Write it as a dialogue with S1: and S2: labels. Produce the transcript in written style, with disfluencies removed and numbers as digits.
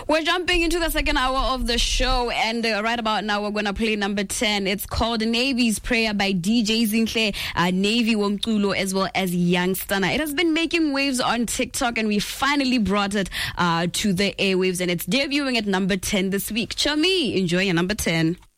S1: We're jumping into the second hour of the show, and right about now we're going to play number 10. It's called Navy's Prayer by DJ Zinhle, Navy Womculo, as well as Young Stunner. It has been making waves on TikTok, and we finally brought it to the airwaves, and it's debuting at number 10 this week. Chami, enjoy your number 10.